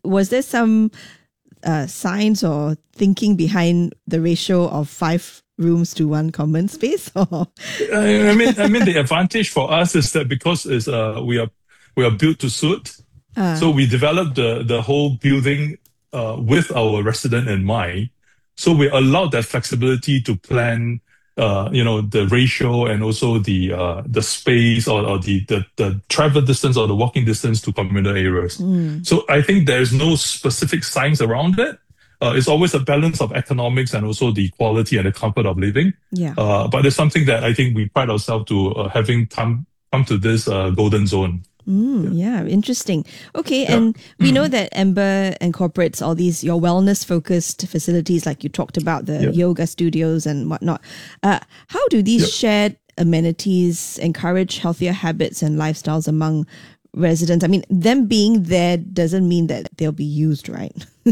was there some science or thinking behind the ratio of 5 rooms to 1 common space? Or I mean, the advantage for us is that because we are built to suit, so we developed the whole building with our resident in mind. So we allowed that flexibility to plan, the ratio and also the space or the travel distance or the walking distance to communal areas. So I think there's no specific science around it. It's always a balance of economics and also the quality and the comfort of living. yeah. But it's something that I think we pride ourselves to having come to this golden zone. Yeah, interesting. Okay, Yeah. and we know that Amber incorporates all these your wellness focused facilities, like you talked about the Yeah. yoga studios and whatnot. How do these Yeah. shared amenities encourage healthier habits and lifestyles among residents? I mean, them being there doesn't mean that they'll be used, right?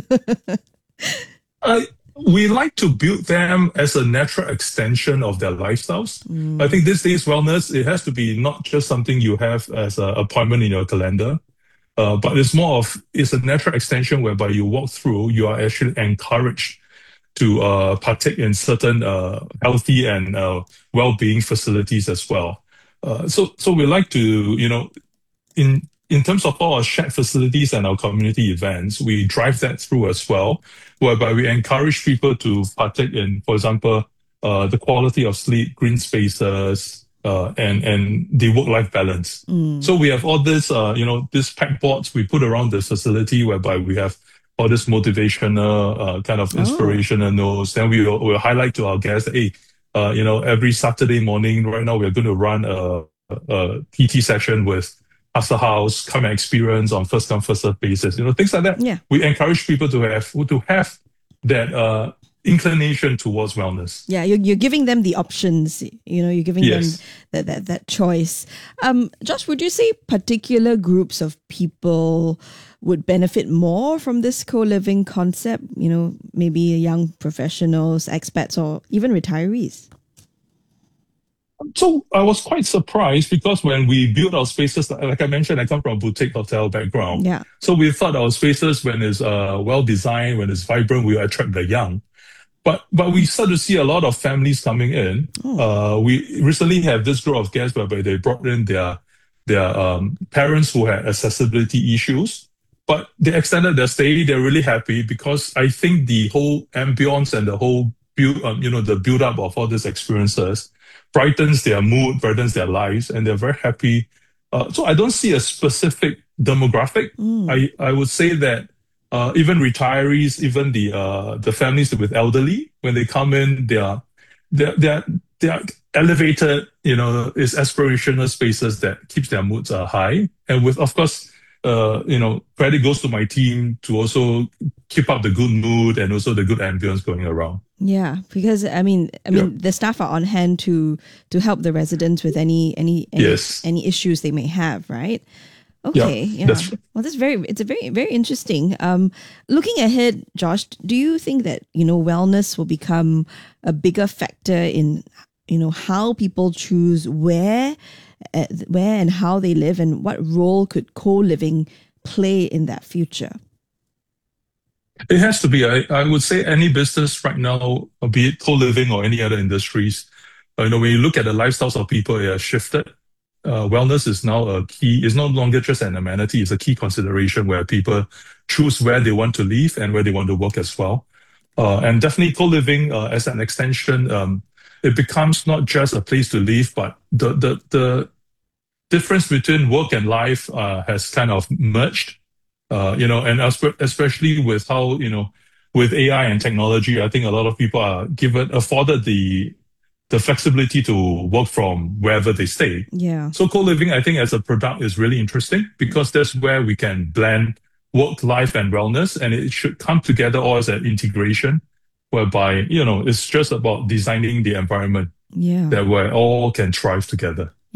We like to build them as a natural extension of their lifestyles. I think these days wellness, it has to be not just something you have as an appointment in your calendar, but it's a natural extension whereby you walk through, you are actually encouraged to partake in certain healthy and well-being facilities as well. So we like to, in terms of our shared facilities and our community events, we drive that through as well, whereby we encourage people to partake in, for example, the quality of sleep, green spaces, and the work-life balance. So we have all this, these pack boards we put around the facility, whereby we have all this motivational kind of inspirational notes. Then we'll highlight to our guests, hey, every Saturday morning, right now we're going to run a PT session with Pastor House, come and experience on first come first serve basis, things like that. Yeah. We encourage people to have that inclination towards wellness. Yeah, you're giving them the options, you're giving Yes. them that choice. Josh, would you say particular groups of people would benefit more from this co-living concept? Maybe young professionals, expats, or even retirees? So I was quite surprised because when we built our spaces, like I mentioned, I come from a boutique hotel background. Yeah. So we thought our spaces, when it's well designed, when it's vibrant, we attract the young. But we start to see a lot of families coming in. We recently have this group of guests whereby they brought in their parents who had accessibility issues, but they extended their stay. They're really happy because I think the whole ambience and the whole the build up of all these experiences brightens their mood, brightens their lives, and they're very happy. So I don't see a specific demographic. I would say that even retirees, even the families with elderly, when they come in, they are elevated. It's aspirational spaces that keeps their moods high. And with, of course, credit goes to my team to also keep up the good mood and also the good ambience going around. Yeah, because I mean, the staff are on hand to help the residents with any Yes. any issues they may have, right? Okay, yeah. Well, it's very very interesting. Looking ahead, Josh, do you think that wellness will become a bigger factor in how people choose where and how they live, and what role could co-living play in that future? It has to be. I would say any business right now, be it co-living or any other industries, when you look at the lifestyles of people, it has shifted. Wellness is now a key. It's no longer just an amenity. It's a key consideration where people choose where they want to live and where they want to work as well. And definitely co-living as an extension, it becomes not just a place to live, but the difference between work and life has kind of merged. And especially with how, with AI and technology, I think a lot of people are afforded the flexibility to work from wherever they stay. Yeah. So co-living, I think as a product is really interesting because that's where we can blend work, life, and wellness. And it should come together all as an integration whereby, it's just about designing the environment that we all can thrive together. Yeah.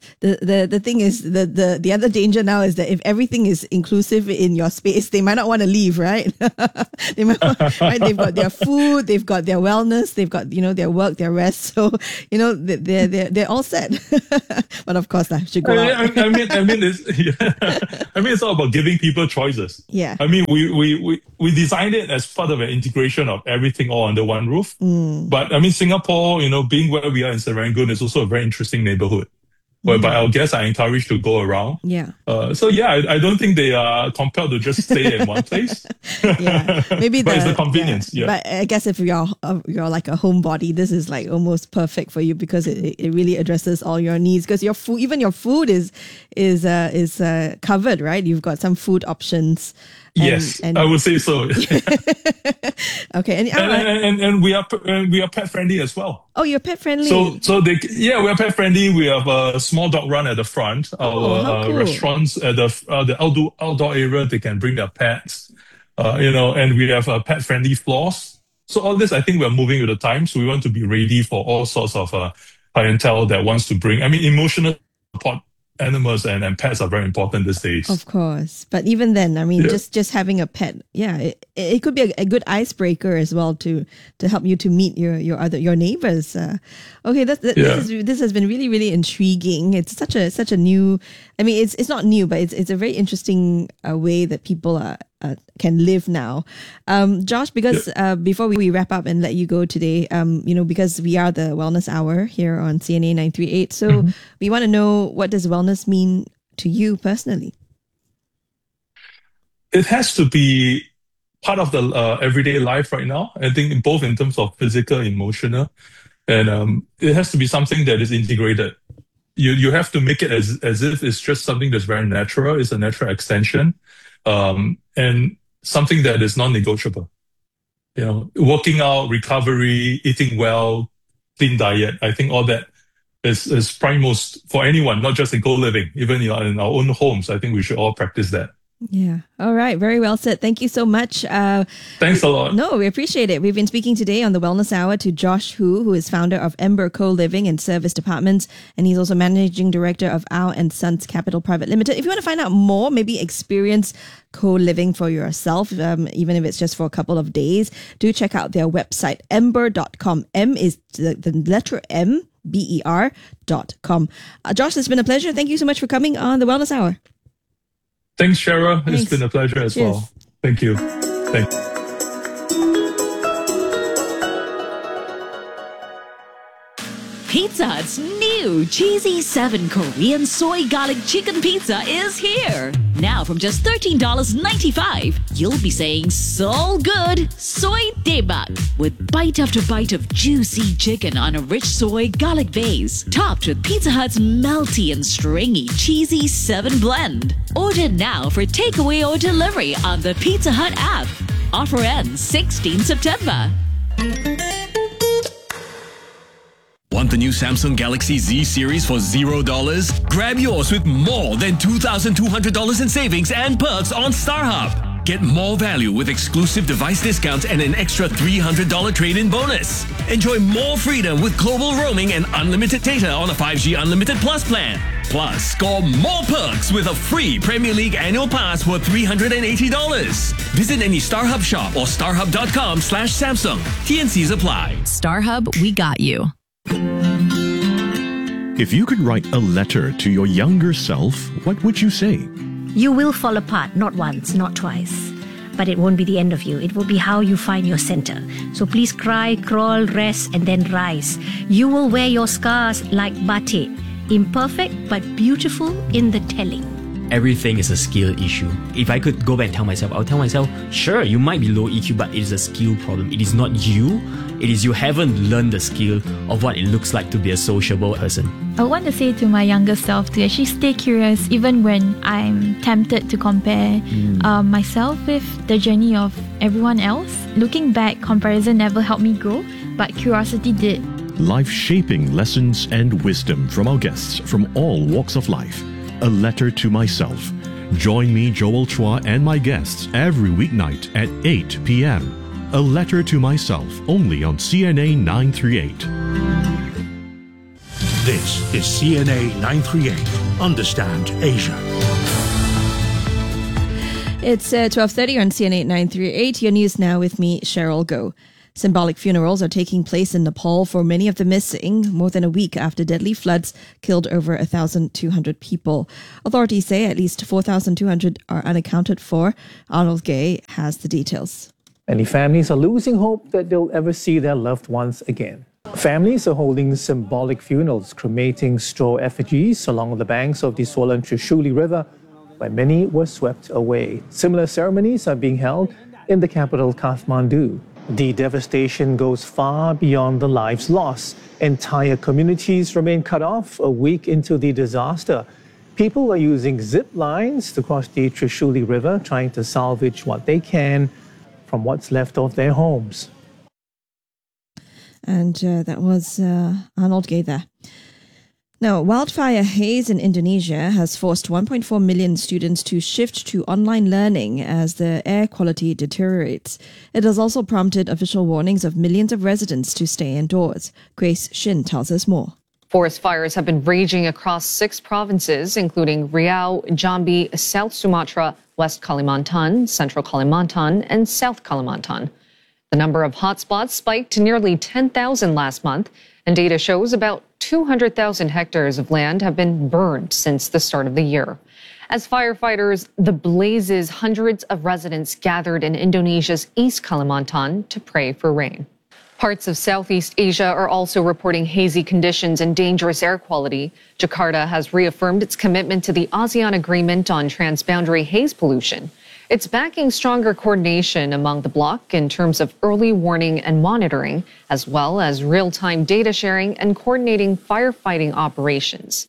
The thing is, the other danger now is that if everything is inclusive in your space, they might not want to leave, right? They might, right? They've got their food, they've got their wellness, they've got, their work, their rest. So, they're all set. But of course, I should go out. I mean, it's all about giving people choices. Yeah. I mean, we designed it as part of an integration of everything all under one roof. But I mean, Singapore, being where we are in Serangoon, is also a very interesting neighborhood, whereby our guests are encouraged to go around. Yeah. I don't think they are compelled to just stay in one place. Yeah, maybe but it's the convenience. Yeah. But I guess if you're like a homebody, this is like almost perfect for you because it really addresses all your needs. Because your food is covered, right? You've got some food options. Yes, I would say so. Okay, and we are pet friendly as well. Oh, you're pet friendly. We are pet friendly. We have a small dog run at the front. Our cool. Restaurants at the outdoor area, they can bring their pets. And we have pet friendly floors. So all this, I think we're moving with the times. We want to be ready for all sorts of clientele that wants to bring. I mean, emotional support. Animals and pets are very important these days. Of course. But even then, I mean, just having a pet, it could be a good icebreaker as well to help you to meet your neighbors. Okay, this has been really, really intriguing. It's such a new, I mean, it's not new, but it's a very interesting way that people can live now. Josh, because before we wrap up and let you go today, because we are the Wellness Hour here on CNA 938, so we want to know, what does wellness mean to you personally? It has to be part of the everyday life right now. I think both in terms of physical, emotional, and it has to be something that is integrated. You have to make it as if it's just something that's very natural. It's a natural extension. And something that is non-negotiable. Working out, recovery, eating well, clean diet. I think all that is primemost for anyone, not just in co-living, even in our own homes. I think we should all practice that. Yeah. All right. Very well said. Thank you so much. Thanks a lot. No, we appreciate it. We've been speaking today on the Wellness Hour to Josh Hu, who is founder of Ember Co-Living and Service Departments, and he's also managing director of Au and Sons Capital Private Limited. If you want to find out more, maybe experience co-living for yourself, even if it's just for a couple of days, do check out their website, ember.com. M is the letter M, BER.com. Josh, it's been a pleasure. Thank you so much for coming on the Wellness Hour. Thanks, Shara. Thanks. It's been a pleasure as well. Thank you. Thank you. Pizza Hut's new Cheesy 7 Korean Soy Garlic Chicken Pizza is here. Now from just $13.95, you'll be saying so good soy daebak with bite after bite of juicy chicken on a rich soy garlic base, topped with Pizza Hut's melty and stringy Cheesy 7 blend. Order now for takeaway or delivery on the Pizza Hut app. Offer ends 16 September. Want the new Samsung Galaxy Z series for $0? Grab yours with more than $2,200 in savings and perks on StarHub. Get more value with exclusive device discounts and an extra $300 trade-in bonus. Enjoy more freedom with global roaming and unlimited data on a 5G Unlimited Plus plan. Plus, score more perks with a free Premier League annual pass worth $380. Visit any StarHub shop or starhub.com/Samsung. TNCs apply. StarHub, we got you. If you could write a letter to your younger self, what would you say? You will fall apart, not once, not twice. But it won't be the end of you. It will be how you find your center. So please cry, crawl, rest, and then rise. You will wear your scars like batik. Imperfect, but beautiful in the telling. Everything is a skill issue. If I could go back and tell myself, I'll tell myself, sure, you might be low EQ, but it is a skill problem. It is not you. It is you haven't learned the skill of what it looks like to be a sociable person. I want to say to my younger self to actually stay curious even when I'm tempted to compare myself with the journey of everyone else. Looking back, comparison never helped me grow, but curiosity did. Life-shaping lessons and wisdom from our guests from all walks of life. A letter to myself. Join me, Joel Chua, and my guests every weeknight at 8 p.m. A letter to myself, only on CNA 938. This is CNA 938. Understand Asia. It's 12:30 on CNA 938. Your news now with me, Cheryl Goh. Symbolic funerals are taking place in Nepal for many of the missing, more than a week after deadly floods killed over 1,200 people. Authorities say at least 4,200 are unaccounted for. Arnold Gay has the details. Many families are losing hope that they'll ever see their loved ones again. Families are holding symbolic funerals, cremating straw effigies along the banks of the swollen Trishuli River, where many were swept away. Similar ceremonies are being held in the capital, Kathmandu. The devastation goes far beyond the lives lost. Entire communities remain cut off a week into the disaster. People are using zip lines to cross the Trishuli River, trying to salvage what they can from what's left of their homes. And that was Arnold Gay there. Now, wildfire haze in Indonesia has forced 1.4 million students to shift to online learning as the air quality deteriorates. It has also prompted official warnings of millions of residents to stay indoors. Grace Shin tells us more. Forest fires have been raging across 6 provinces, including Riau, Jambi, South Sumatra, West Kalimantan, Central Kalimantan, and South Kalimantan. The number of hotspots spiked to nearly 10,000 last month, and data shows about 200,000 hectares of land have been burned since the start of the year. As firefighters, the blazes, hundreds of residents gathered in Indonesia's East Kalimantan to pray for rain. Parts of Southeast Asia are also reporting hazy conditions and dangerous air quality. Jakarta has reaffirmed its commitment to the ASEAN Agreement on Transboundary Haze Pollution. It's backing stronger coordination among the bloc in terms of early warning and monitoring, as well as real-time data sharing and coordinating firefighting operations.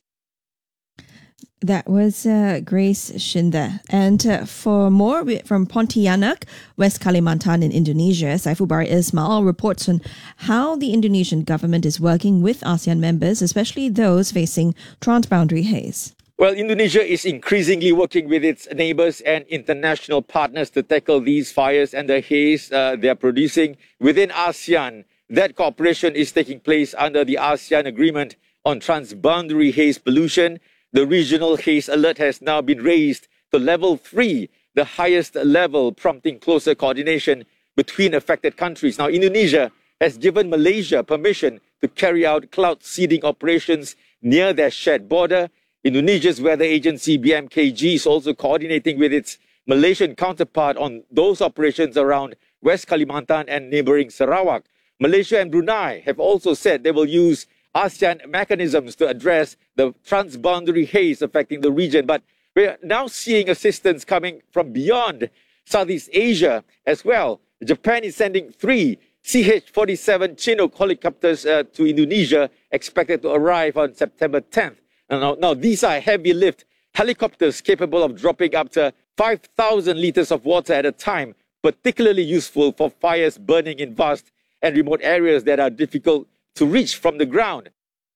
That was Grace Shinda. And for more from Pontianak, West Kalimantan in Indonesia, Saiful Bari Ismail reports on how the Indonesian government is working with ASEAN members, especially those facing transboundary haze. Well, Indonesia is increasingly working with its neighbors and international partners to tackle these fires and the haze they are producing within ASEAN. That cooperation is taking place under the ASEAN Agreement on Transboundary Haze Pollution. The regional haze alert has now been raised to level 3, the highest level, prompting closer coordination between affected countries. Now, Indonesia has given Malaysia permission to carry out cloud seeding operations near their shared border. Indonesia's weather agency BMKG is also coordinating with its Malaysian counterpart on those operations around West Kalimantan and neighboring Sarawak. Malaysia and Brunei have also said they will use ASEAN mechanisms to address the transboundary haze affecting the region. But we're now seeing assistance coming from beyond Southeast Asia as well. Japan is sending 3 CH-47 Chinook helicopters to Indonesia, expected to arrive on September 10th. Now, these are heavy lift helicopters capable of dropping up to 5,000 liters of water at a time, particularly useful for fires burning in vast and remote areas that are difficult to reach from the ground.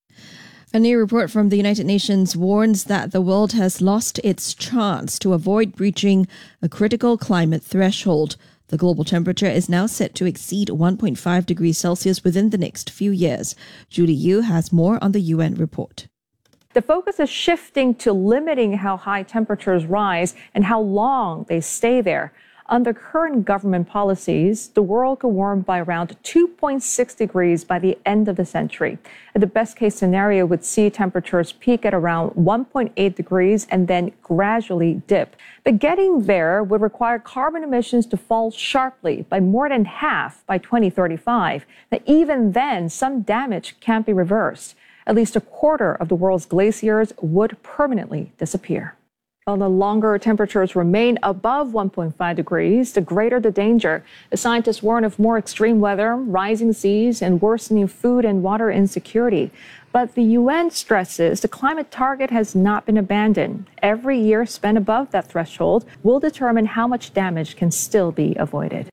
A new report from the United Nations warns that the world has lost its chance to avoid reaching a critical climate threshold. The global temperature is now set to exceed 1.5 degrees Celsius within the next few years. Julie Yu has more on the UN report. The focus is shifting to limiting how high temperatures rise and how long they stay there. Under current government policies, the world could warm by around 2.6 degrees by the end of the century. The best case scenario would see temperatures peak at around 1.8 degrees and then gradually dip. But getting there would require carbon emissions to fall sharply by more than half by 2035. Now, even then, some damage can't be reversed. At least a quarter of the world's glaciers would permanently disappear. While the longer temperatures remain above 1.5 degrees, the greater the danger. The scientists warn of more extreme weather, rising seas, and worsening food and water insecurity. But the UN stresses the climate target has not been abandoned. Every year spent above that threshold will determine how much damage can still be avoided.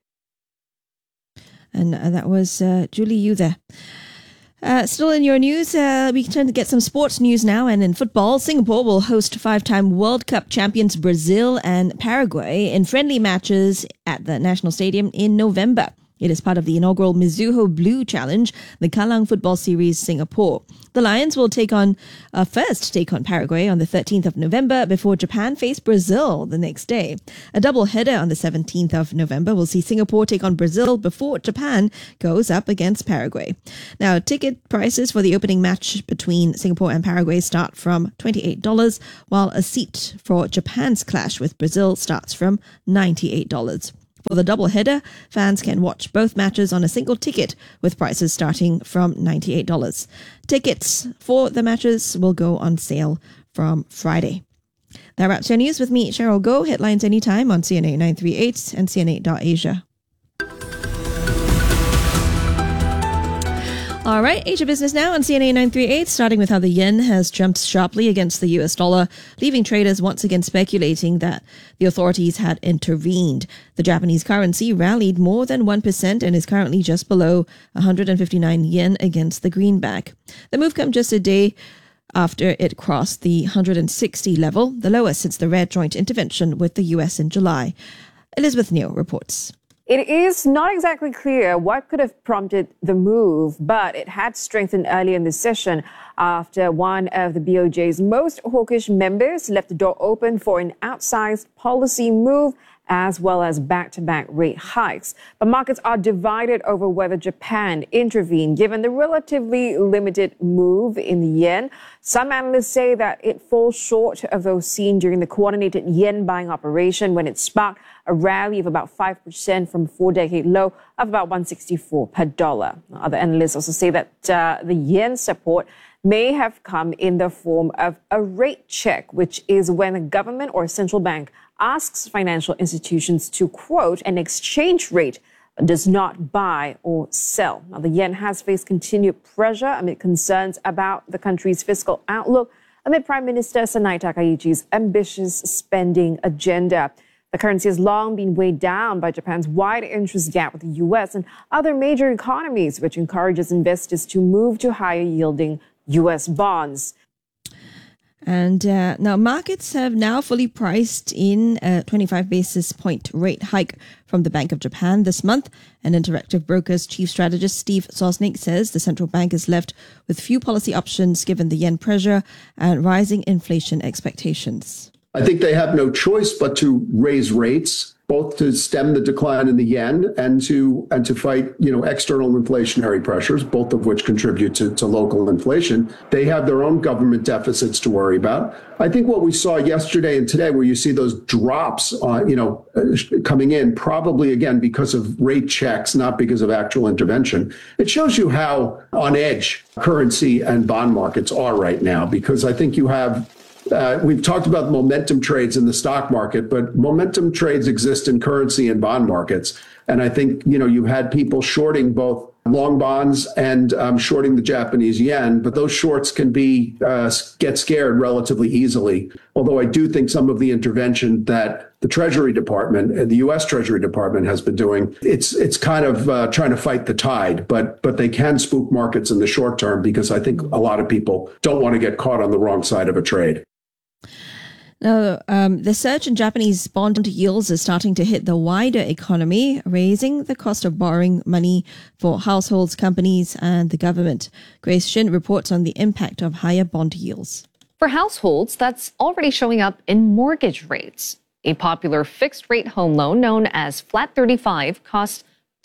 And that was Julie Yu there. Still in your news, we turn to get some sports news now. And in football, Singapore will host 5-time World Cup champions Brazil and Paraguay in friendly matches at the National Stadium in November. It is part of the inaugural Mizuho Blue Challenge, the Kallang Football Series Singapore. The Lions will first take on Paraguay on the 13th of November before Japan face Brazil the next day. A double header on the 17th of November will see Singapore take on Brazil before Japan goes up against Paraguay. Now, ticket prices for the opening match between Singapore and Paraguay start from $28, while a seat for Japan's clash with Brazil starts from $98. For the double-header, fans can watch both matches on a single ticket, with prices starting from $98. Tickets for the matches will go on sale from Friday. That wraps your news with me, Cheryl Goh. Headlines anytime on CNA 938 and CNA.Asia. All right, Asia Business now on CNA 938, starting with how the yen has jumped sharply against the US dollar, leaving traders once again speculating that the authorities had intervened. The Japanese currency rallied more than 1% and is currently just below 159 yen against the greenback. The move comes just a day after it crossed the 160 level, the lowest since the Red Joint intervention with the US in July. Elizabeth Neo reports. It is not exactly clear what could have prompted the move, but it had strengthened early in the session after one of the BOJ's most hawkish members left the door open for an outsized policy move as well as back-to-back rate hikes. But markets are divided over whether Japan intervened, given the relatively limited move in the yen. Some analysts say that it falls short of those seen during the coordinated yen buying operation when it sparked a rally of about 5% from a 4-decade low of about 164 per dollar. Other analysts also say that the yen support may have come in the form of a rate check, which is when a government or a central bank asks financial institutions to quote an exchange rate but does not buy or sell. Now, the yen has faced continued pressure amid concerns about the country's fiscal outlook amid Prime Minister Sanai Takaichi's ambitious spending agenda. The currency has long been weighed down by Japan's wide interest gap with the U.S. and other major economies, which encourages investors to move to higher yielding U.S. bonds. And now markets have now fully priced in a 25 basis point rate hike from the Bank of Japan this month. And Interactive Brokers chief strategist Steve Sosnick says the central bank is left with few policy options given the yen pressure and rising inflation expectations. I think they have no choice but to raise rates, both to stem the decline in the yen and to fight, external inflationary pressures, both of which contribute to local inflation. They have their own government deficits to worry about. I think what we saw yesterday and today, where you see those drops, coming in, probably again because of rate checks, not because of actual intervention. It shows you how on edge currency and bond markets are right now, because I think you have. We've talked about momentum trades in the stock market, but momentum trades exist in currency and bond markets. And I think, you've had people shorting both long bonds and shorting the Japanese yen, but those shorts can get scared relatively easily. Although I do think some of the intervention that the Treasury Department, the U.S. Treasury Department has been doing, it's kind of trying to fight the tide, but they can spook markets in the short term, because I think a lot of people don't want to get caught on the wrong side of a trade. Now, the surge in Japanese bond yields is starting to hit the wider economy, raising the cost of borrowing money for households, companies, and the government. Grace Shin reports on the impact of higher bond yields. For households, that's already showing up in mortgage rates. A popular fixed-rate home loan known as Flat 35 cost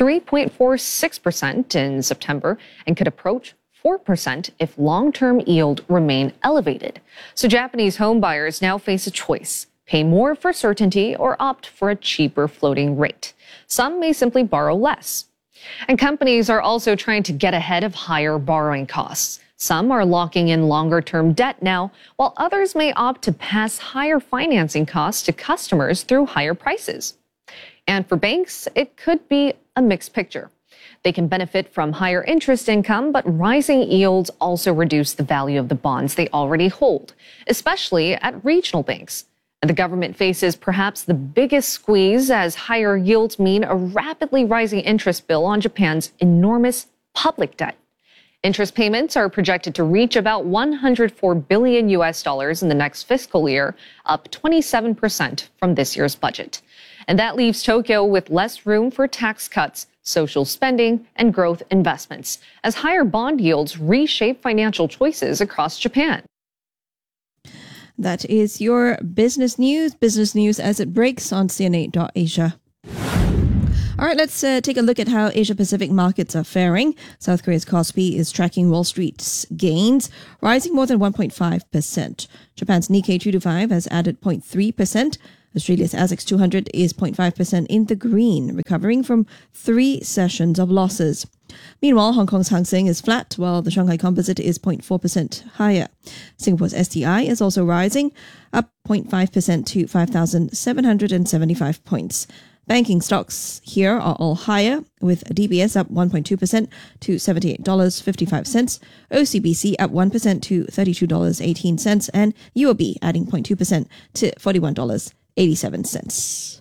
3.46% in September and could approach 4% if long-term yield remain elevated. So Japanese home buyers now face a choice: pay more for certainty or opt for a cheaper floating rate. Some may simply borrow less. And companies are also trying to get ahead of higher borrowing costs. Some are locking in longer-term debt now, while others may opt to pass higher financing costs to customers through higher prices. And for banks, it could be a mixed picture. They can benefit from higher interest income, but rising yields also reduce the value of the bonds they already hold, especially at regional banks. And the government faces perhaps the biggest squeeze, as higher yields mean a rapidly rising interest bill on Japan's enormous public debt. Interest payments are projected to reach about $104 billion in the next fiscal year, up 27% from this year's budget. And that leaves Tokyo with less room for tax cuts, social spending, and growth investments, as higher bond yields reshape financial choices across Japan. That is your business news as it breaks on CNA.Asia. All right, let's take a look at how Asia-Pacific markets are faring. South Korea's Kospi is tracking Wall Street's gains, rising more than 1.5%. Japan's Nikkei 225 has added 0.3%. Australia's ASX 200 is 0.5% in the green, recovering from 3 sessions of losses. Meanwhile, Hong Kong's Hang Seng is flat, while the Shanghai Composite is 0.4% higher. Singapore's STI is also rising, up 0.5% to 5,775 points. Banking stocks here are all higher, with DBS up 1.2% to $78.55, OCBC up 1% to $32.18, and UOB adding 0.2% to $41.87.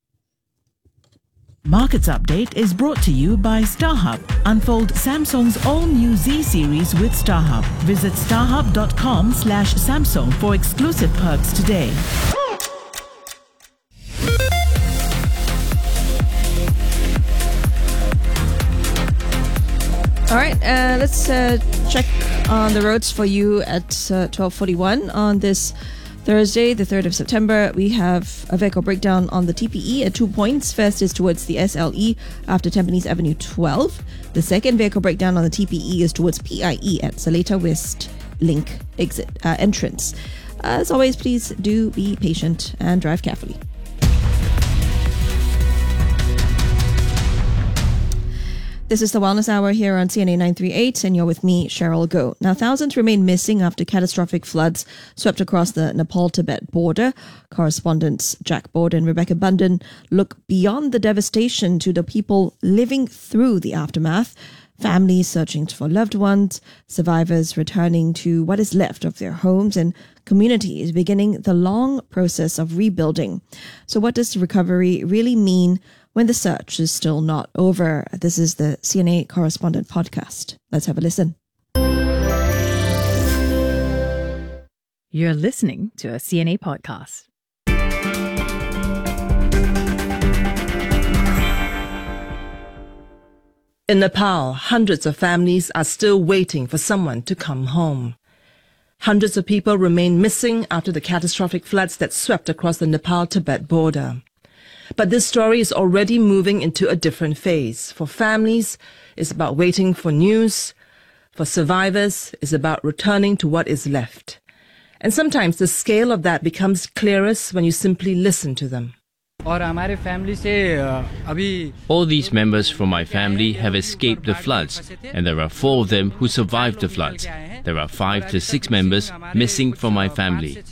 Markets Update is brought to you by StarHub. Unfold Samsung's all-new Z series with StarHub. Visit starhub.com/Samsung for exclusive perks today. All right, let's check on the roads for you at 12:41 on this Thursday, the 3rd of September. We have a vehicle breakdown on the TPE at 2 points. First is towards the SLE after Tampines Avenue 12. The second vehicle breakdown on the TPE is towards PIE at Seletar West Link entrance. As always, please do be patient and drive carefully. This is the Wellness Hour here on CNA 938, and you're with me, Cheryl Goh. Now, thousands remain missing after catastrophic floods swept across the Nepal-Tibet border. Correspondents Jack Borde and Rebecca Bunden look beyond the devastation to the people living through the aftermath. Families searching for loved ones, survivors returning to what is left of their homes, and communities beginning the long process of rebuilding. So what does recovery really mean when the search is still not over? This is the CNA Correspondent Podcast. Let's have a listen. You're listening to a CNA Podcast. In Nepal, hundreds of families are still waiting for someone to come home. Hundreds of people remain missing after the catastrophic floods that swept across the Nepal-Tibet border. But this story is already moving into a different phase. For families, it's about waiting for news. For survivors, it's about returning to what is left. And sometimes the scale of that becomes clearest when you simply listen to them. All these members from my family have escaped the floods, and there are 4 of them who survived the floods. There are 5 to 6 members missing from my family.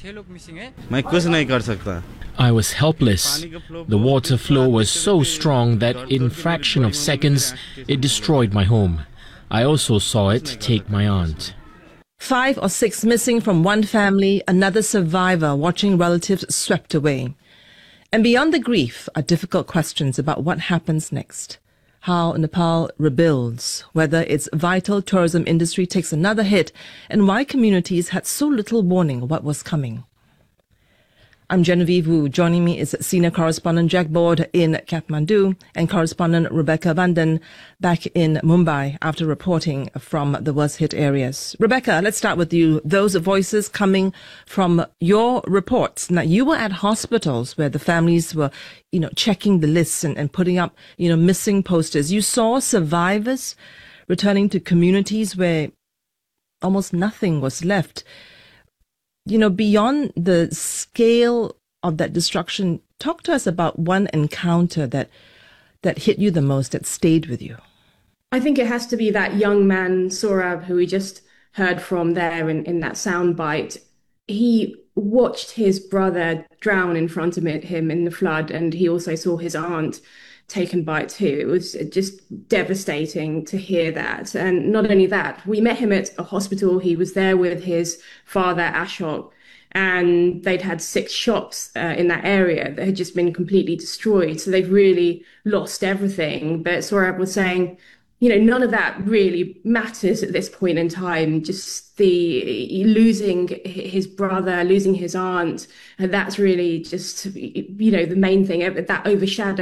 I was helpless. The water flow was so strong that in a fraction of seconds, it destroyed my home. I also saw it take my aunt. 5 or 6 missing from one family, another survivor watching relatives swept away. And beyond the grief are difficult questions about what happens next. How Nepal rebuilds, whether its vital tourism industry takes another hit, and why communities had so little warning of what was coming. I'm Genevieve Wu. Joining me is senior correspondent Jack Borde in Kathmandu and correspondent Rebecca Bunden back in Mumbai after reporting from the worst hit areas. Rebecca, let's start with you. Those voices coming from your reports. Now, you were at hospitals where the families were, checking the lists and putting up, missing posters. You saw survivors returning to communities where almost nothing was left. Beyond the scale of that destruction, talk to us about one encounter that hit you the most, that stayed with you. I think it has to be that young man, Saurabh, who we just heard from there in that soundbite. He watched his brother drown in front of him in the flood, and he also saw his aunt taken by it too. It was just devastating to hear that. And not only that, we met him at a hospital. He was there with his father, Ashok, and they'd had 6 shops in that area that had just been completely destroyed. So they've really lost everything. But Saurabh was saying, none of that really matters at this point in time. Just the losing his brother, losing his aunt, and that's really just, the main thing that overshadows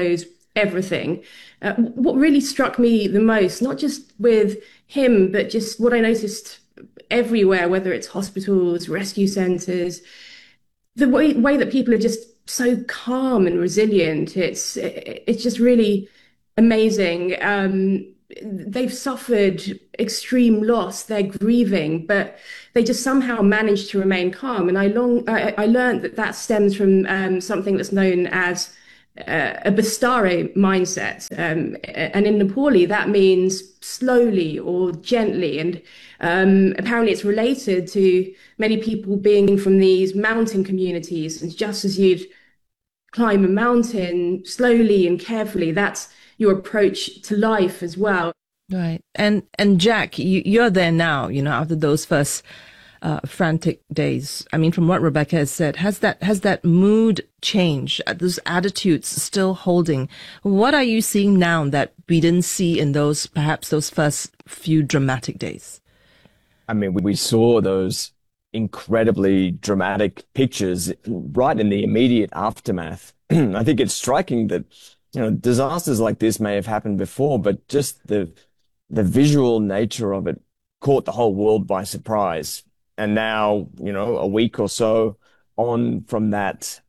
everything. What really struck me the most, not just with him, but just what I noticed everywhere, whether it's hospitals, rescue centres, the way that people are just so calm and resilient. It's just really amazing. They've suffered extreme loss, they're grieving, but they just somehow manage to remain calm. And I learned that stems from something that's known as a Bastare mindset. And in Nepali, that means slowly or gently. And apparently it's related to many people being from these mountain communities. And just as you'd climb a mountain slowly and carefully, that's your approach to life as well. Right. And Jack, you're there now, after those first frantic days. I mean, from what Rebecca has said, has that mood changed? Those attitudes still holding? What are you seeing now that we didn't see in those first few dramatic days? I mean, we saw those incredibly dramatic pictures right in the immediate aftermath. I think it's striking that disasters like this may have happened before, but just the visual nature of it caught the whole world by surprise. And now, a week or so on from that,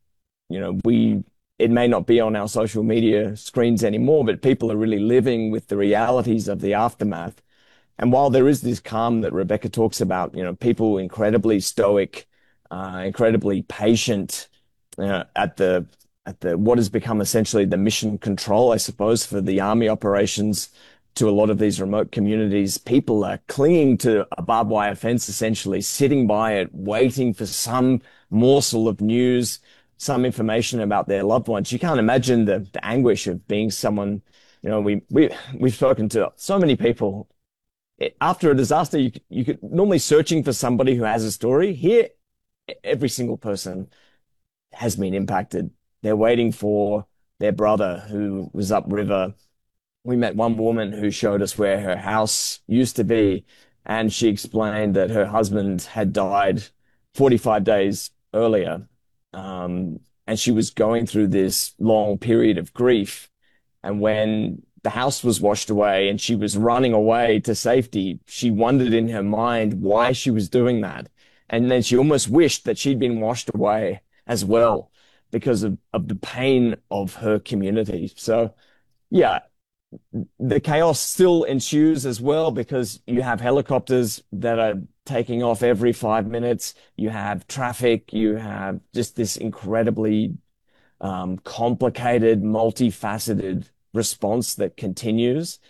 it may not be on our social media screens anymore, but people are really living with the realities of the aftermath. And while there is this calm that Rebecca talks about, people incredibly stoic, incredibly patient at the what has become essentially the mission control, I suppose, for the army operations to a lot of these remote communities. People are clinging to a barbed wire fence, essentially sitting by it, waiting for some morsel of news, some information about their loved ones. You can't imagine the anguish of being someone, we've spoken to so many people. After a disaster, you could normally searching for somebody who has a story. Here, every single person has been impacted. They're waiting for their brother who was upriver. We met one woman who showed us where her house used to be, and she explained that her husband had died 45 days earlier. And she was going through this long period of grief. And when the house was washed away and she was running away to safety, she wondered in her mind why she was doing that. And then she almost wished that she'd been washed away as well because of the pain of her community. So, yeah, the chaos still ensues as well because you have helicopters that are taking off every 5 minutes. You have traffic. You have just this incredibly complicated, multifaceted response that continues.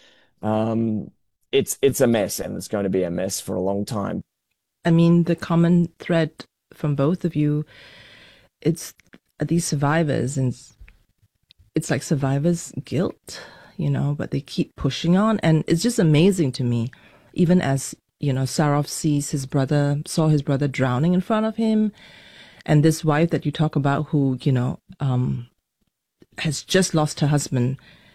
It's a mess, and it's going to be a mess for a long time. I mean, the common thread from both of you, it's these survivors, and it's like survivors' guilt, but they keep pushing on. And it's just amazing to me, even as, Sarov saw his brother drowning in front of him. And this wife that you talk about who, has just lost her husband,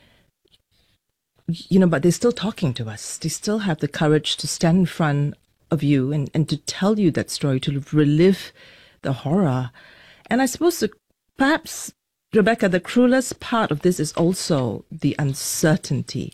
but they're still talking to us. They still have the courage to stand in front of you and to tell you that story, to relive the horror. And I suppose perhaps, Rebecca, the cruelest part of this is also the uncertainty.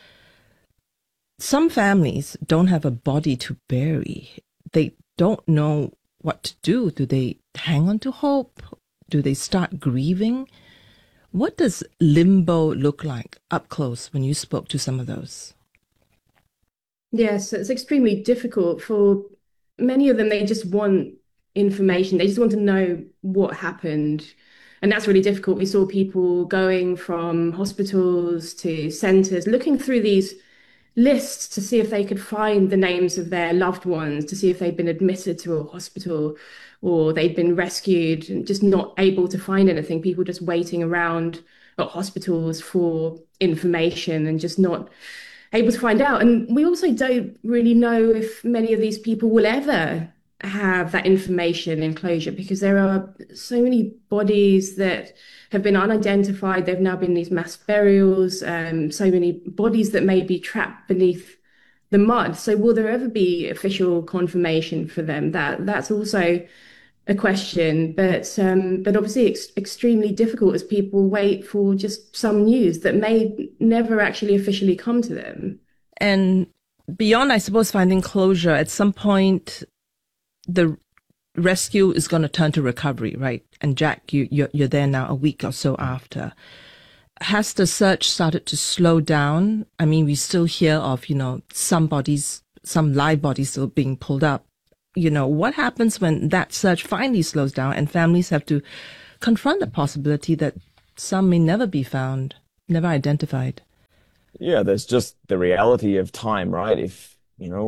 Some families don't have a body to bury. They don't know what to do. Do they hang on to hope? Do they start grieving? What does limbo look like up close when you spoke to some of those? Yes, it's extremely difficult for many of them. They just want information. They just want to know what happened. And that's really difficult. We saw people going from hospitals to centres, looking through these lists to see if they could find the names of their loved ones, to see if they'd been admitted to a hospital or they'd been rescued, and just not able to find anything. People just waiting around at hospitals for information and just not able to find out. And we also don't really know if many of these people will ever have that information in closure, because there are so many bodies that have been unidentified. There've now been these mass burials, so many bodies that may be trapped beneath the mud. So will there ever be official confirmation for them? That's also a question, but obviously extremely difficult as people wait for just some news that may never actually officially come to them. And beyond, I suppose, finding closure, at some point, the rescue is going to turn to recovery, right? And Jack, you're there now a week or so after. Has the search started to slow down? I mean, we still hear of, some live bodies still being pulled up. What happens when that search finally slows down and families have to confront the possibility that some may never be found, never identified? Yeah, there's just the reality of time, right? If,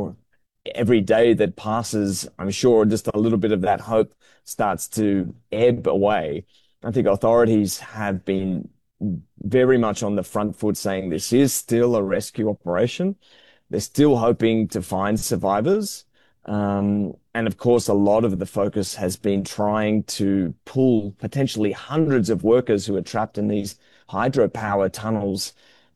every day that passes, I'm sure just a little bit of that hope starts to ebb away. I think authorities have been very much on the front foot saying this is still a rescue operation. They're still hoping to find survivors. And of course, a lot of the focus has been trying to pull potentially hundreds of workers who are trapped in these hydropower tunnels,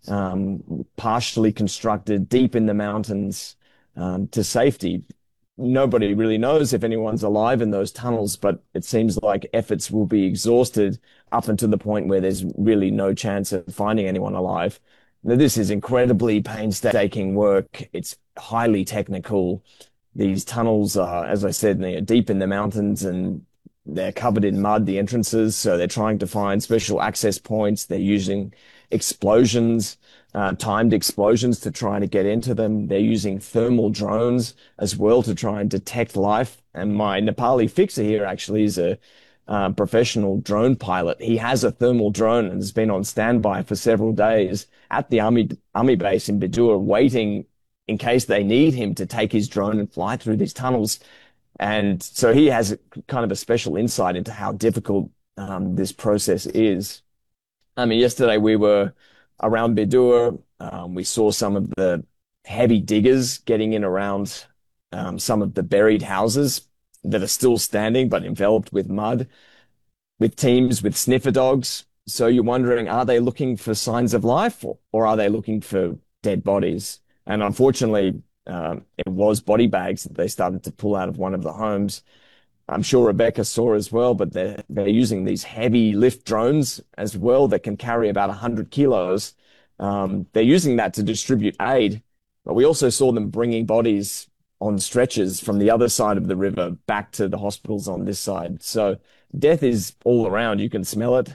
partially constructed deep in the mountains, to safety. Nobody really knows if anyone's alive in those tunnels, but it seems like efforts will be exhausted up until the point where there's really no chance of finding anyone alive. Now, this is incredibly painstaking work. It's highly technical. These tunnels are, as I said, they're deep in the mountains and they're covered in mud, the entrances. So they're trying to find special access points. They're using explosions, timed explosions to try to get into them. They're using thermal drones as well to try and detect life. And my Nepali fixer here actually is a professional drone pilot. He has a thermal drone and has been on standby for several days at the army base in Bidua, waiting in case they need him to take his drone and fly through these tunnels. And so he has kind of a special insight into how difficult this process is. I mean, yesterday we were around Bidua. We saw some of the heavy diggers getting in around some of the buried houses that are still standing but enveloped with mud, with teams with sniffer dogs. So you're wondering, are they looking for signs of life or are they looking for dead bodies? And unfortunately, it was body bags that they started to pull out of one of the homes. I'm sure Rebecca saw as well, but they're using these heavy lift drones as well that can carry about 100 kilos. They're using that to distribute aid, but we also saw them bringing bodies on stretchers from the other side of the river back to the hospitals on this side. So death is all around. You can smell it.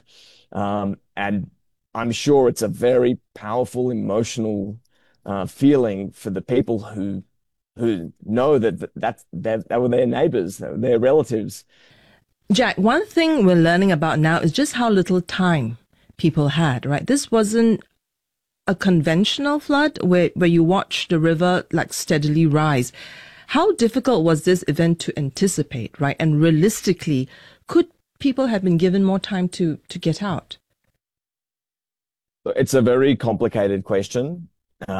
And I'm sure it's a very powerful, emotional feeling for the people who know that were their neighbors, their relatives. Jack, one thing we're learning about now is just how little time people had, right? This wasn't a conventional flood where you watch the river like steadily rise. How difficult was this event to anticipate, right? And realistically, could people have been given more time to get out? It's a very complicated question.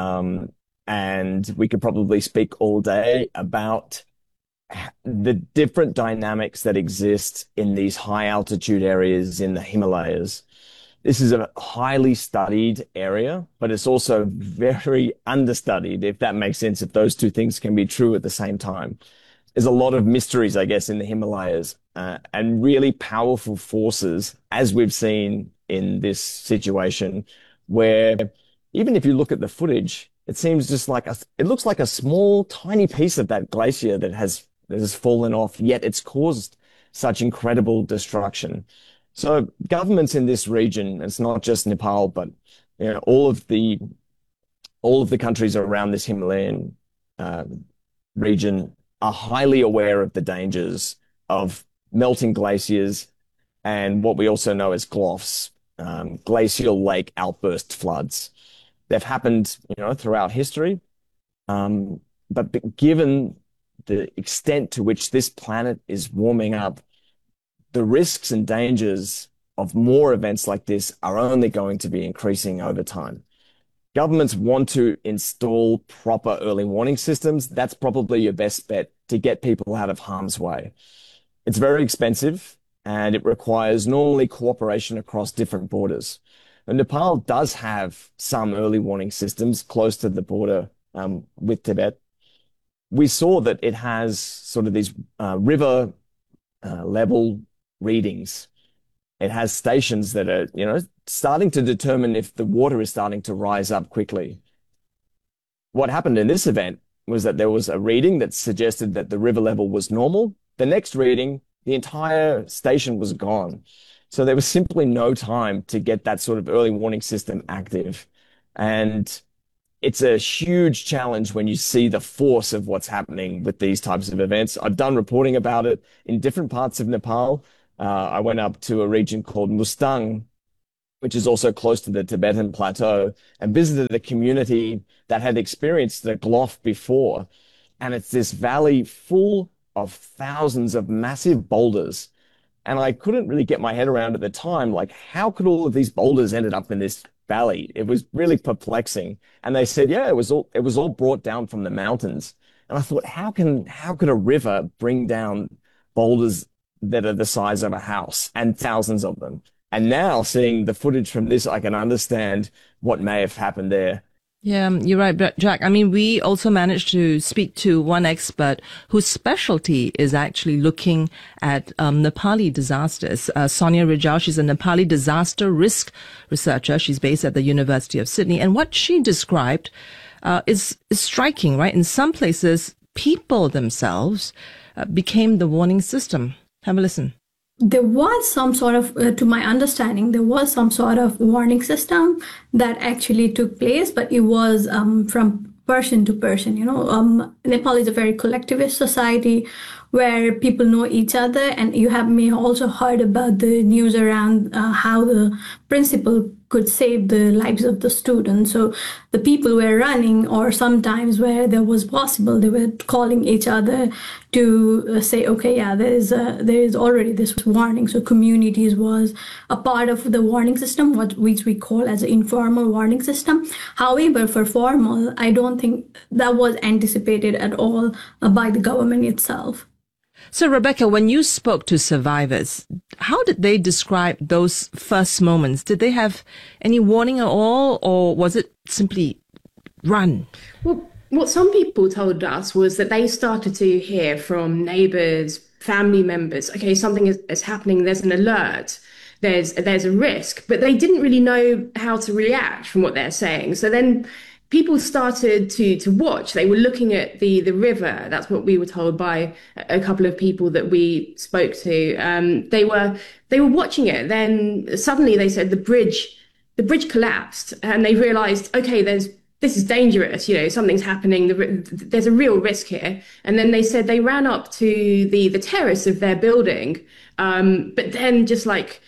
And we could probably speak all day about the different dynamics that exist in these high altitude areas in the Himalayas. This is a highly studied area, but it's also very understudied, if that makes sense, if those two things can be true at the same time. There's a lot of mysteries, I guess, in the Himalayas, and really powerful forces, as we've seen in this situation, where even if you look at the footage, it seems just like it looks like a small, tiny piece of that glacier that has fallen off, yet it's caused such incredible destruction. So governments in this region, it's not just Nepal, but all of the countries around this Himalayan region are highly aware of the dangers of melting glaciers and what we also know as GLOFs, glacial lake outburst floods. They've happened, throughout history, but given the extent to which this planet is warming up, the risks and dangers of more events like this are only going to be increasing over time. Governments want to install proper early warning systems. That's probably your best bet to get people out of harm's way. It's very expensive and it requires normally cooperation across different borders. And Nepal does have some early warning systems close to the border with Tibet. We saw that it has sort of these river level readings. It has stations that are, starting to determine if the water is starting to rise up quickly. What happened in this event was that there was a reading that suggested that the river level was normal. The next reading, the entire station was gone. So there was simply no time to get that sort of early warning system active. And it's a huge challenge when you see the force of what's happening with these types of events. I've done reporting about it in different parts of Nepal. I went up to a region called Mustang, which is also close to the Tibetan Plateau, and visited a community that had experienced the Glof before. And it's this valley full of thousands of massive boulders. And I couldn't really get my head around at the time, like, how could all of these boulders ended up in this valley? It was really perplexing. And they said, yeah, it was all brought down from the mountains. And I thought, how could a river bring down boulders that are the size of a house, and thousands of them? And now seeing the footage from this, I can understand what may have happened there. Yeah, you're right, Jack. I mean, we also managed to speak to one expert whose specialty is actually looking at Nepali disasters. Sonia Rijal, she's a Nepali disaster risk researcher. She's based at the University of Sydney. And what she described is striking, right? In some places, people themselves became the warning system. Have a listen. There was some sort of, to my understanding, there was some sort of warning system that actually took place, but it was from person to person. Nepal is a very collectivist society where people know each other, and you may also heard about the news around how the principal could save the lives of the students. So the people were running, or sometimes where there was possible, they were calling each other to say, okay, yeah, there is already this warning. So communities was a part of the warning system, which we call as an informal warning system. However, for formal, I don't think that was anticipated at all by the government itself. So, Rebecca, when you spoke to survivors, how did they describe those first moments? Did they have any warning at all, or was it simply run? Well, what some people told us was that they started to hear from neighbours, family members, okay, something is happening, there's an alert, there's a risk, but they didn't really know how to react from what they're saying. So then people started to watch. They were looking at the river. That's what we were told by a couple of people that we spoke to. They were watching it. Then suddenly they said the bridge collapsed, and they realized, okay, this is dangerous. Something's happening. There's a real risk here. And then they said they ran up to the terrace of their building, but then just like,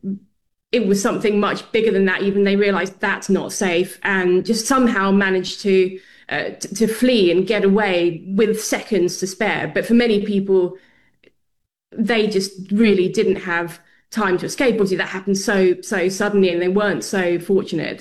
it was something much bigger than that. Even they realized that's not safe, and just somehow managed to flee and get away with seconds to spare. But for many people, they just really didn't have time to escape. Obviously, that happened so suddenly, and they weren't so fortunate.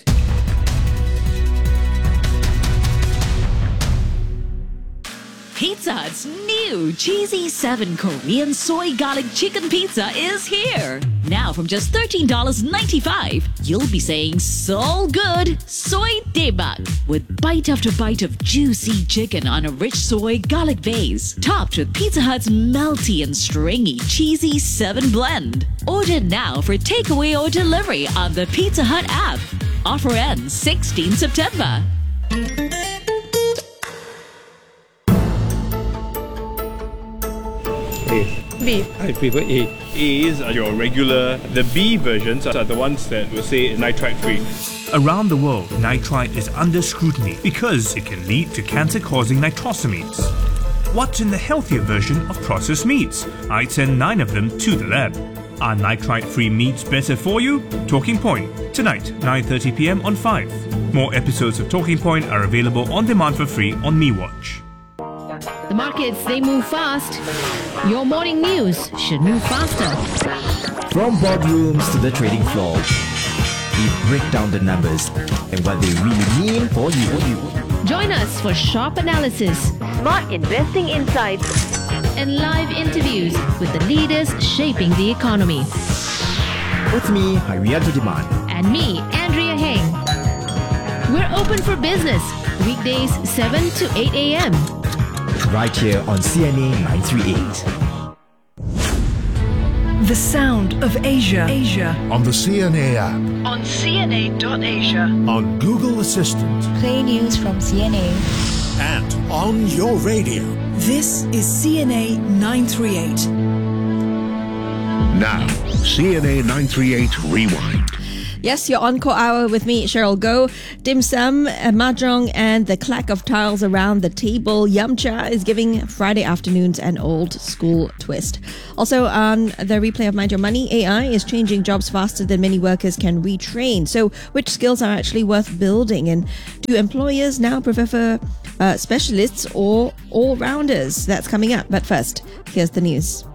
Pizza Hut's new Cheesy 7 Korean Soy Garlic Chicken Pizza is here. Now from just $13.95, you'll be saying so good, soy daebak, with bite after bite of juicy chicken on a rich soy garlic base, topped with Pizza Hut's melty and stringy Cheesy 7 blend. Order now for takeaway or delivery on the Pizza Hut app. Offer ends 16 September. B. I prefer A. A's are your regular. The B versions are the ones that will say nitrite free. Around the world, nitrite is under scrutiny because it can lead to cancer-causing nitrosamines. What's in the healthier version of processed meats? I send 9 of them to the lab. Are nitrite-free meats better for you? Talking Point, tonight, 9:30 p.m. on 5. More episodes of Talking Point are available on demand for free on MeWatch. The markets, they move fast. Your morning news should move faster. From boardrooms to the trading floor, we break down the numbers and what they really mean for you. Join us for sharp analysis, smart investing insights, and live interviews with the leaders shaping the economy. With me, Harianto Demand. And me, Andrea Heng. We're open for business, weekdays 7 to 8 a.m. Right here on CNA 938. The sound of Asia. On the CNA app. On CNA.Asia. On Google Assistant. Play news from CNA. And on your radio. This is CNA 938. Now, CNA 938 Rewind. Yes, you're on Core Hour with me, Cheryl Goh. Dim sum, mahjong, and the clack of tiles around the table. Yum Cha is giving Friday afternoons an old school twist. Also, on the replay of Mind Your Money, AI is changing jobs faster than many workers can retrain. So, which skills are actually worth building? And do employers now prefer specialists or all-rounders? That's coming up. But first, here's the news.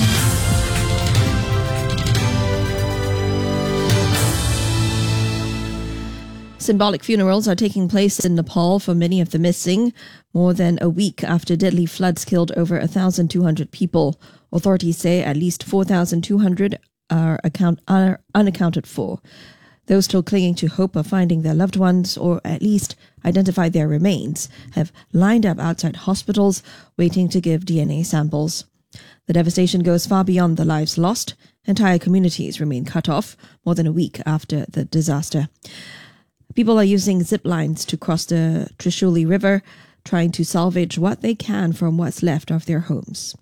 Symbolic funerals are taking place in Nepal for many of the missing, more than a week after deadly floods killed over 1,200 people. Authorities say at least 4,200 are unaccounted for. Those still clinging to hope of finding their loved ones, or at least identify their remains, have lined up outside hospitals waiting to give DNA samples. The devastation goes far beyond the lives lost. Entire communities remain cut off more than a week after the disaster. People are using zip lines to cross the Trishuli River, trying to salvage what they can from what's left of their homes.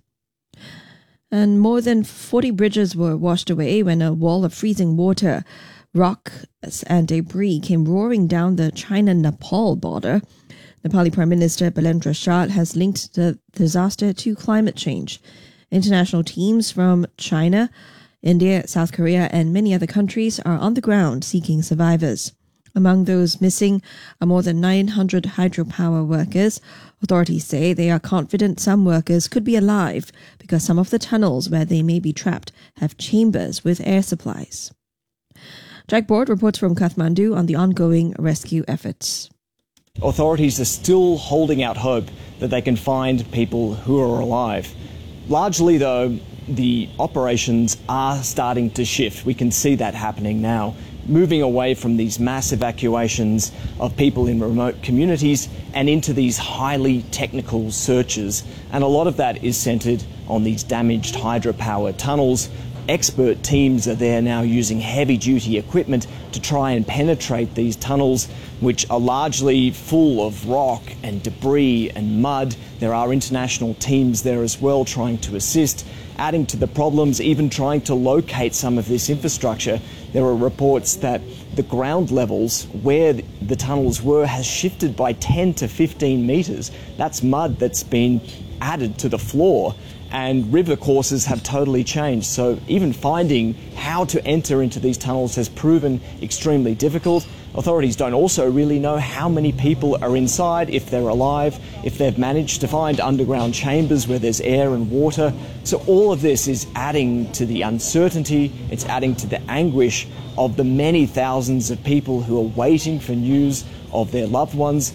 And more than 40 bridges were washed away when a wall of freezing water, rocks and debris came roaring down the China-Nepal border. Nepali Prime Minister Balendra Shah has linked the disaster to climate change. International teams from China, India, South Korea, and many other countries are on the ground seeking survivors. Among those missing are more than 900 hydropower workers. Authorities say they are confident some workers could be alive because some of the tunnels where they may be trapped have chambers with air supplies. Jack Board reports from Kathmandu on the ongoing rescue efforts. Authorities are still holding out hope that they can find people who are alive. Largely, though, the operations are starting to shift. We can see that happening now, moving away from these mass evacuations of people in remote communities and into these highly technical searches. And a lot of that is centred on these damaged hydropower tunnels. Expert teams are there now using heavy-duty equipment to try and penetrate these tunnels, which are largely full of rock and debris and mud. There are international teams there as well trying to assist. Adding to the problems, even trying to locate some of this infrastructure, there are reports that the ground levels where the tunnels were has shifted by 10 to 15 metres. That's mud that's been added to the floor, and river courses have totally changed. So even finding how to enter into these tunnels has proven extremely difficult. Authorities don't also really know how many people are inside, if they're alive, if they've managed to find underground chambers where there's air and water. So all of this is adding to the uncertainty, it's adding to the anguish of the many thousands of people who are waiting for news of their loved ones.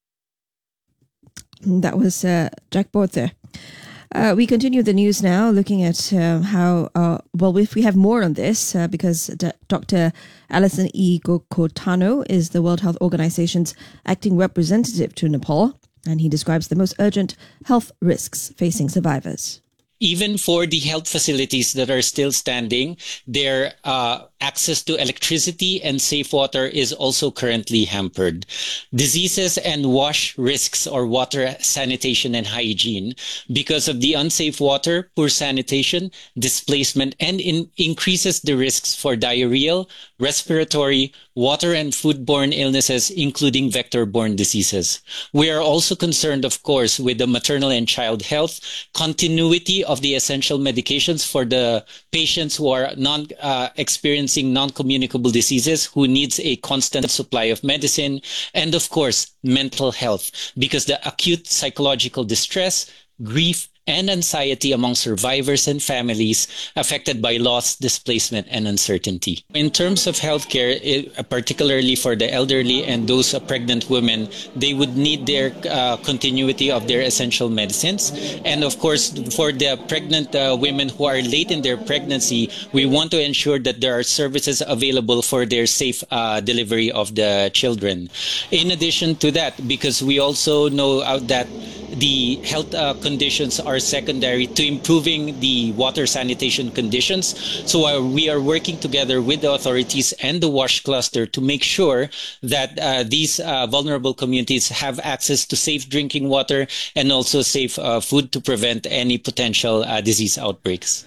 That was Jack Board there. We continue the news now, looking at how, if we have more on this, because Dr. Alison E. Gokotano is the World Health Organization's acting representative to Nepal, and he describes the most urgent health risks facing survivors. Even for the health facilities that are still standing, their access to electricity and safe water is also currently hampered. Diseases and wash risks or water sanitation and hygiene because of the unsafe water, poor sanitation, displacement, and increases the risks for diarrheal, respiratory, water and foodborne illnesses, including vector-borne diseases. We are also concerned, of course, with the maternal and child health, continuity of the essential medications for the patients who are experiencing non-communicable diseases, who needs a constant supply of medicine, and of course, mental health, because the acute psychological distress, grief, and anxiety among survivors and families affected by loss, displacement, and uncertainty. In terms of healthcare, particularly for the elderly and those pregnant women, they would need their continuity of their essential medicines. And of course, for the pregnant women who are late in their pregnancy, we want to ensure that there are services available for their safe delivery of the children. In addition to that, because we also know that the health conditions are secondary to improving the water sanitation conditions. So we are working together with the authorities and the WASH cluster to make sure that these vulnerable communities have access to safe drinking water and also safe food to prevent any potential disease outbreaks.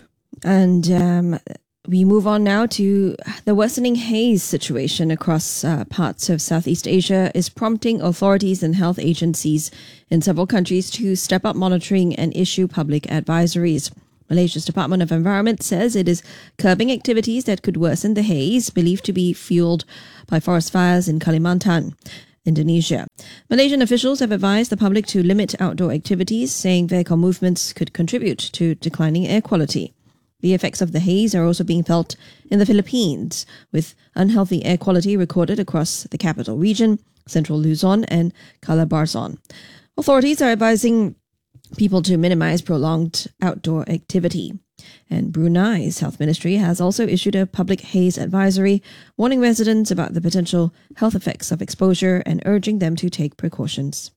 And we move on now to the worsening haze situation across parts of Southeast Asia is prompting authorities and health agencies in several countries to step up monitoring and issue public advisories. Malaysia's Department of Environment says it is curbing activities that could worsen the haze, believed to be fueled by forest fires in Kalimantan, Indonesia. Malaysian officials have advised the public to limit outdoor activities, saying vehicle movements could contribute to declining air quality. The effects of the haze are also being felt in the Philippines, with unhealthy air quality recorded across the capital region, central Luzon and Calabarzon. Authorities are advising people to minimize prolonged outdoor activity. And Brunei's health ministry has also issued a public haze advisory, warning residents about the potential health effects of exposure and urging them to take precautions.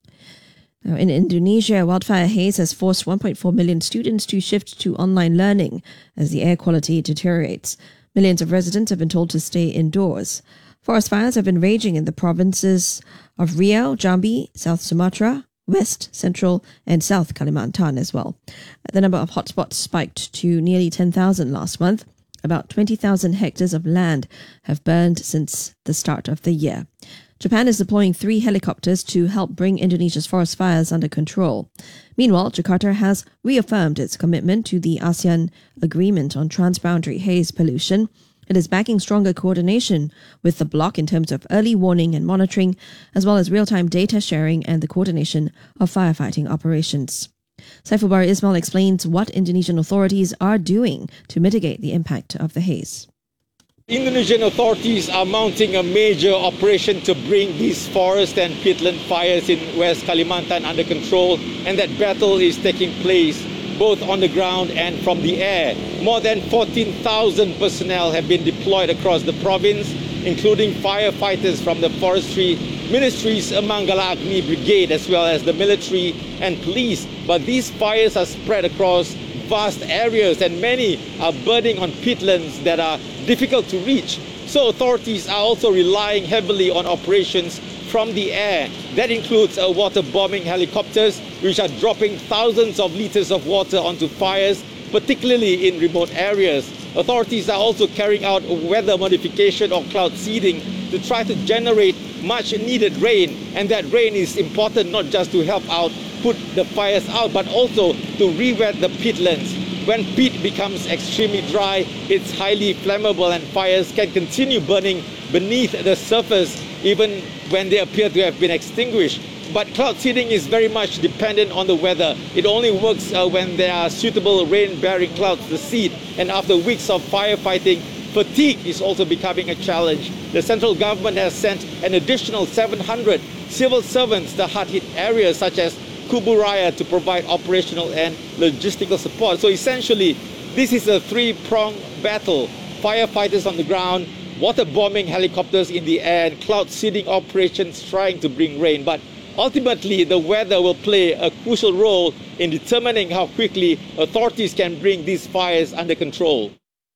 Now, in Indonesia, wildfire haze has forced 1.4 million students to shift to online learning as the air quality deteriorates. Millions of residents have been told to stay indoors. Forest fires have been raging in the provinces of Riau, Jambi, South Sumatra, West, Central and South Kalimantan as well. The number of hotspots spiked to nearly 10,000 last month. About 20,000 hectares of land have burned since the start of the year. Japan is deploying 3 helicopters to help bring Indonesia's forest fires under control. Meanwhile, Jakarta has reaffirmed its commitment to the ASEAN Agreement on Transboundary Haze Pollution. It is backing stronger coordination with the bloc in terms of early warning and monitoring, as well as real-time data sharing and the coordination of firefighting operations. Saiful Bahri Ismail explains what Indonesian authorities are doing to mitigate the impact of the haze. Indonesian authorities are mounting a major operation to bring these forest and peatland fires in West Kalimantan under control, and that battle is taking place both on the ground and from the air. More than 14,000 personnel have been deployed across the province, including firefighters from the forestry ministries, Manggala Agni Brigade, as well as the military and police. But these fires are spread across vast areas, and many are burning on peatlands that are difficult to reach. So authorities are also relying heavily on operations from the air. That includes water bombing helicopters, which are dropping thousands of liters of water onto fires, particularly in remote areas. Authorities are also carrying out weather modification or cloud seeding to try to generate much needed rain. And that rain is important not just to help out put the fires out, but also to re-wet the peatlands. When peat becomes extremely dry, it's highly flammable and fires can continue burning beneath the surface even when they appear to have been extinguished. But cloud seeding is very much dependent on the weather. It only works when there are suitable rain-bearing clouds to seed. And after weeks of firefighting, fatigue is also becoming a challenge. The central government has sent an additional 700 civil servants to hard-hit areas such as Kubu Raya to provide operational and logistical support. So essentially, this is a three-pronged battle. Firefighters on the ground, water bombing helicopters in the air, and cloud seeding operations trying to bring rain. But ultimately, the weather will play a crucial role in determining how quickly authorities can bring these fires under control.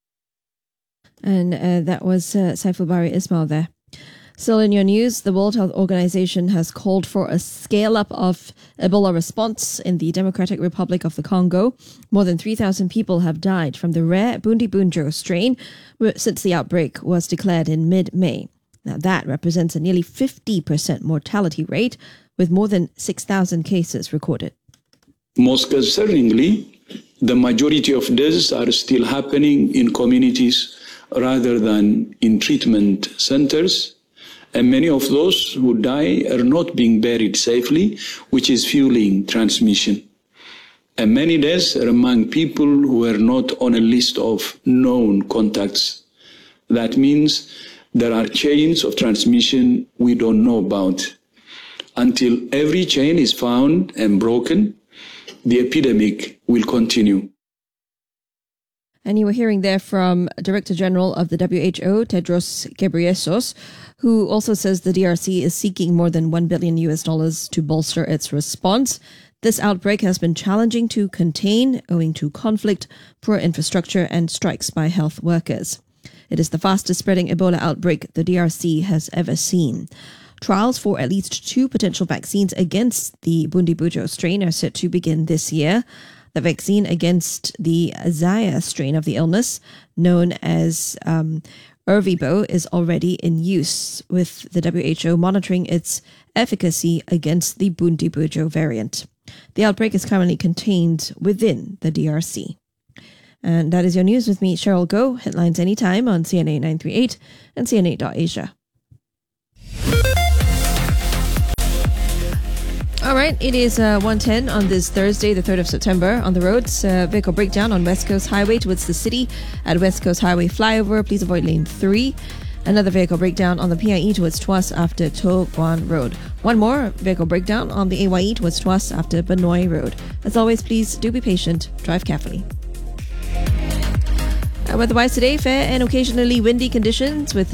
And that was Saiful Bahri Ismail there. Still in your news, the World Health Organization has called for a scale-up of Ebola response in the Democratic Republic of the Congo. More than 3,000 people have died from the rare Bundibugyo strain since the outbreak was declared in mid-May. Now that represents a nearly 50% mortality rate, with more than 6,000 cases recorded. Most concerningly, the majority of deaths are still happening in communities rather than in treatment centers. And many of those who die are not being buried safely, which is fueling transmission. And many deaths are among people who are not on a list of known contacts. That means there are chains of transmission we don't know about. Until every chain is found and broken, the epidemic will continue. And you were hearing there from Director General of the WHO, Tedros Ghebreyesus, who also says the DRC is seeking more than $1 billion to bolster its response. This outbreak has been challenging to contain owing to conflict, poor infrastructure, and strikes by health workers. It is the fastest spreading Ebola outbreak the DRC has ever seen. Trials for at least 2 potential vaccines against the Bundibugyo strain are set to begin this year. The vaccine against the Zaire strain of the illness, known as Ervebo, is already in use, with the WHO monitoring its efficacy against the Bundibugyo variant. The outbreak is currently contained within the DRC. And that is your news with me, Cheryl Goh. Headlines anytime on CNA 938 and CNA.Asia. All right, it is 1:10 on this Thursday, the 3rd of September. On the roads, vehicle breakdown on West Coast Highway towards the city at West Coast Highway flyover. Please avoid lane 3. Another vehicle breakdown on the PIE towards Tuas after To Guan Road. One more vehicle breakdown on the AYE towards Tuas after Benoi Road. As always, please do be patient. Drive carefully. Weather-wise today, fair and occasionally windy conditions with